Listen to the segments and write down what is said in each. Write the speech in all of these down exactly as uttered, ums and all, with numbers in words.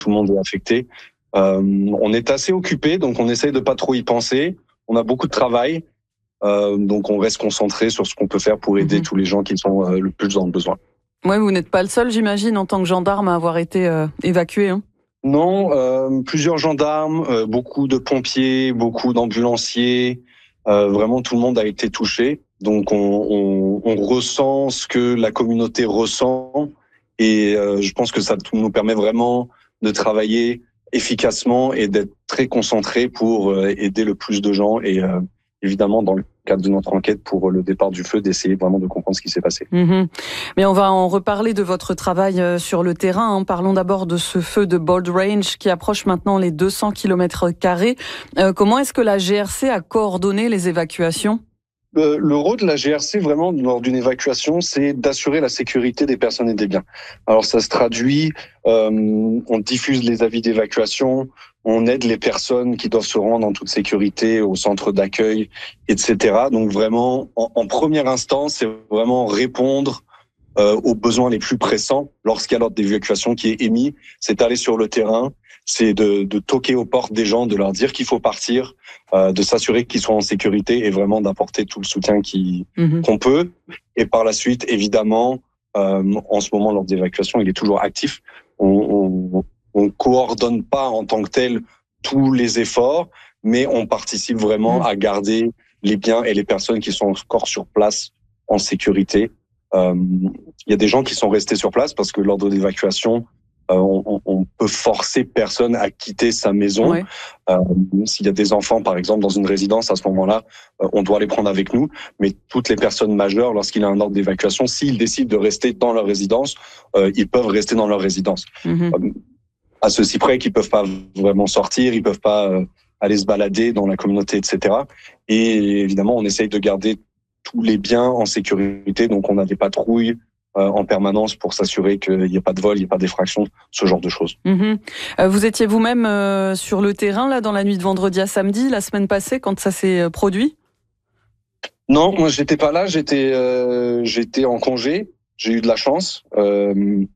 tout le monde est affecté. Euh, on est assez occupé, donc on essaye de pas trop y penser. On a beaucoup de travail, euh, donc on reste concentré sur ce qu'on peut faire pour aider mmh. tous les gens qui sont euh, le plus dans le besoin. Oui, vous n'êtes pas le seul, j'imagine, en tant que gendarme à avoir été euh, évacué. Hein. Non, euh, plusieurs gendarmes, euh, beaucoup de pompiers, beaucoup d'ambulanciers. Euh, vraiment, tout le monde a été touché. Donc, on, on, on ressent ce que la communauté ressent. Et euh, je pense que ça nous permet vraiment de travailler efficacement et d'être très concentrés pour euh, aider le plus de gens. Et euh, évidemment, dans le cadre de notre enquête pour le départ du feu, d'essayer vraiment de comprendre ce qui s'est passé. Mmh. Mais on va en reparler de votre travail sur le terrain. Hein. Parlons d'abord de ce feu de Bold Range qui approche maintenant les deux cents kilomètres carrés. Euh, comment est-ce que la G R C a coordonné les évacuations ? Le, le rôle de la G R C, vraiment, lors d'une évacuation, c'est d'assurer la sécurité des personnes et des biens. Alors, ça se traduit, euh, on diffuse les avis d'évacuation, on aide les personnes qui doivent se rendre en toute sécurité au centre d'accueil, et cetera. Donc, vraiment, en, en première instance, c'est vraiment répondre euh, aux besoins les plus pressants lorsqu'il y a l'ordre d'évacuation qui est émis. C'est aller sur le terrain, c'est de, de toquer aux portes des gens, de leur dire qu'il faut partir, euh, de s'assurer qu'ils sont en sécurité et vraiment d'apporter tout le soutien qui, mmh. qu'on peut. Et par la suite, évidemment, euh, en ce moment, l'ordre d'évacuation, il est toujours actif. On ne coordonne pas en tant que tel tous les efforts, mais on participe vraiment mmh. à garder les biens et les personnes qui sont encore sur place en sécurité. Euh, il y a des gens qui sont restés sur place parce que l'ordre d'évacuation, Euh, on, on peut forcer personne à quitter sa maison. Ouais. Euh, s'il y a des enfants, par exemple, dans une résidence, à ce moment-là, euh, on doit les prendre avec nous. Mais toutes les personnes majeures, lorsqu'il y a un ordre d'évacuation, s'ils décident de rester dans leur résidence, euh, ils peuvent rester dans leur résidence. Mm-hmm. Euh, à ceci près qu'ils peuvent pas vraiment sortir, ils peuvent pas euh, aller se balader dans la communauté, et cetera. Et évidemment, on essaye de garder tous les biens en sécurité. Donc, on a des patrouilles Euh, en permanence pour s'assurer qu'il n'y ait pas de vol, il n'y ait pas d'effraction, ce genre de choses. Mmh. Euh, vous étiez vous-même euh, sur le terrain là dans la nuit de vendredi à samedi, la semaine passée, quand ça s'est produit ? Non, moi j'étais pas là, j'étais euh, j'étais en congé, j'ai eu de la chance, euh,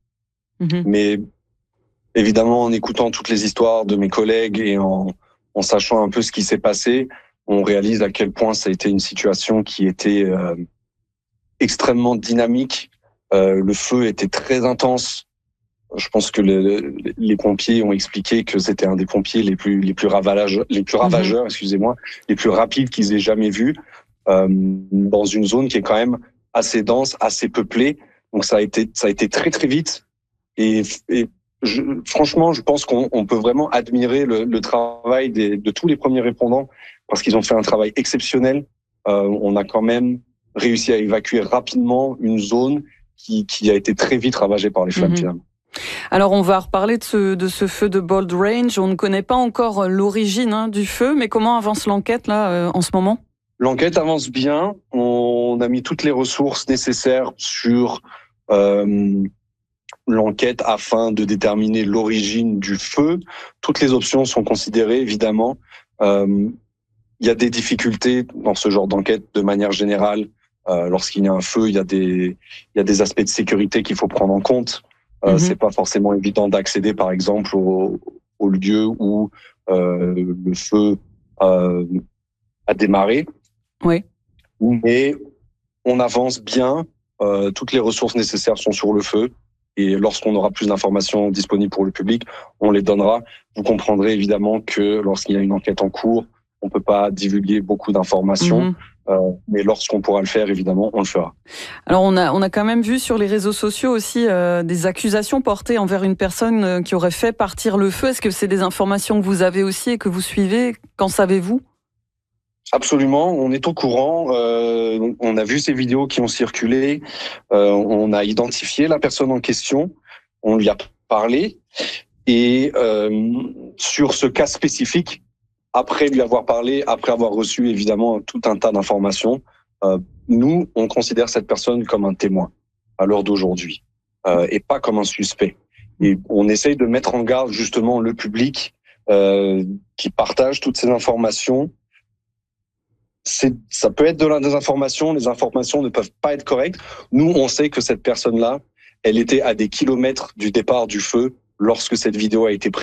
mmh. mais évidemment en écoutant toutes les histoires de mes collègues et en, en sachant un peu ce qui s'est passé, on réalise à quel point ça a été une situation qui était euh, extrêmement dynamique. Euh, le feu était très intense. Je pense que le, les pompiers ont expliqué que c'était un des pompiers les plus les plus ravageurs, les plus ravageurs, mmh. excusez-moi, les plus rapides qu'ils aient jamais vus, euh, dans une zone qui est quand même assez dense, assez peuplée. Donc ça a été ça a été très très vite. Et, et je, franchement, je pense qu'on on peut vraiment admirer le, le travail des, de tous les premiers répondants parce qu'ils ont fait un travail exceptionnel. Euh, on a quand même réussi à évacuer rapidement une zone Qui, qui a été très vite ravagé par les flammes, mmh. finalement. Alors, on va reparler de ce, de ce feu de Bold Range. On ne connaît pas encore l'origine hein, du feu, mais comment avance l'enquête là euh, en ce moment ? L'enquête avance bien. On a mis toutes les ressources nécessaires sur euh, l'enquête afin de déterminer l'origine du feu. Toutes les options sont considérées, évidemment. Euh, il y a des difficultés dans ce genre d'enquête de manière générale. Euh, lorsqu'il y a un feu, il y a des, il y a des aspects de sécurité qu'il faut prendre en compte. Euh, mm-hmm. C'est pas forcément évident d'accéder, par exemple, au, au lieu où euh, le feu euh, a démarré. Oui. Mais on avance bien. Euh, toutes les ressources nécessaires sont sur le feu. Et lorsqu'on aura plus d'informations disponibles pour le public, on les donnera. Vous comprendrez évidemment que lorsqu'il y a une enquête en cours, on peut pas divulguer beaucoup d'informations. Mm-hmm. Euh, mais lorsqu'on pourra le faire, évidemment, on le fera. Alors, on a, on a quand même vu sur les réseaux sociaux aussi euh, des accusations portées envers une personne euh, qui aurait fait partir le feu. Est-ce que c'est des informations que vous avez aussi et que vous suivez ? Qu'en savez-vous ? Absolument, on est au courant. Euh, on a vu ces vidéos qui ont circulé. Euh, on a identifié la personne en question. On lui a parlé. Et euh, sur ce cas spécifique, après lui avoir parlé, après avoir reçu évidemment tout un tas d'informations, euh, nous, on considère cette personne comme un témoin à l'heure d'aujourd'hui euh, et pas comme un suspect. Et on essaye de mettre en garde justement le public euh, qui partage toutes ces informations. C'est, ça peut être de la désinformation, les informations ne peuvent pas être correctes. Nous, on sait que cette personne-là, elle était à des kilomètres du départ du feu lorsque cette vidéo a été prise.